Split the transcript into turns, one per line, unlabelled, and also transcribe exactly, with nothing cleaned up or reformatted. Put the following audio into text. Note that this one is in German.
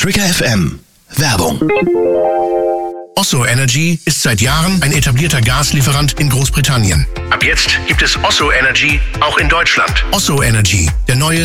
Trigger F M. Werbung.
Osso Energy ist seit Jahren ein etablierter Gaslieferant in Großbritannien. Ab jetzt gibt es Osso Energy auch in Deutschland. Osso Energy, der neue